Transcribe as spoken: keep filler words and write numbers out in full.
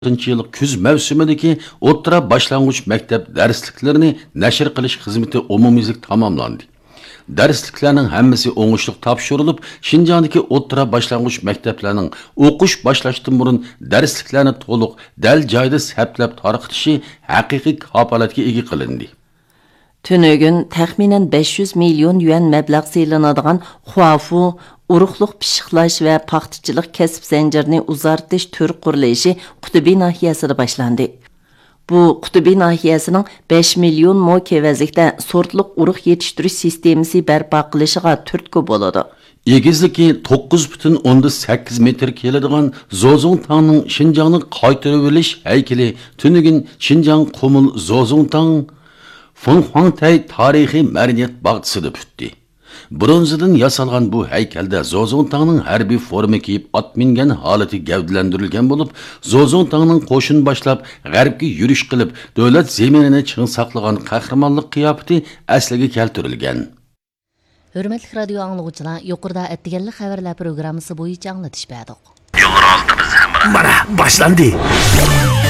yillik kuz mavsumidagi o'rta boshlang'ich maktab darsliklarini nashr qilish xizmati umumiylik tamomlandi. Darsliklarning hammasi o'ngishli topshirilib, Xinjiangdagi o'rta boshlang'ich maktablarning o'qish boshlashdan burun darsliklarni to'liq dal joyda saplab tarqatishi haqiqiy kafolatga ega qilindi. Tünögün təxminən besh yuz milyon yuan məbləğ saylanadigan Huafu uruqluq pishiqlash və paxtachilik kasb zanjirini uzartish turi qurilishi Qutubi nahiyasida boshlandi. Bu Qutubi nahiyasining besh million mo kevezlikda sortliq uruq yetishtirish sistemasi barpo qilishiga turtki bo'ladi. Egizligi to'qqiz butun o'ndan sakkiz metr keladigan Zozongtangning Xinjiangni qaytarib olish haykali Tünögün Xinjiang Qumul Zozongtang Fenghuangtay tarixiy madaniyat bog'chisida putdi. Bronzadan yasalgan bu haykalda Zozongtangning harbiy forma kiyib ot mingan holati gavdalantirilgan bo'lib, Zozongtangning qo'shin boshlab g'arbga yurish qilib, davlat zaminini ching saqlagan qahramonlik qiyofati asliga keltirilgan. Hürmetli radio anlıqçılar, yuqorida aytganlik xabarlar programmasi bo'yicha anglatish berdik. Yo'l oldi biz ham. Mana, boshlandı.